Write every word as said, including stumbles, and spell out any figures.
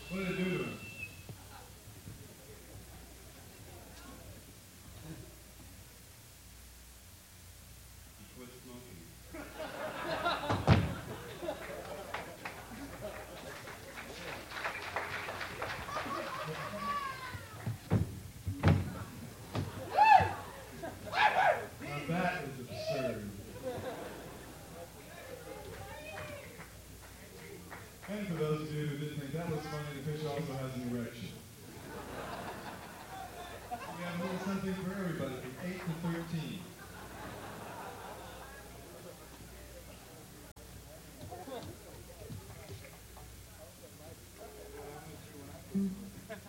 What did it do to him? He quit smoking. Now that is absurd. And for those of you who didn't think that was funny, the picture also has an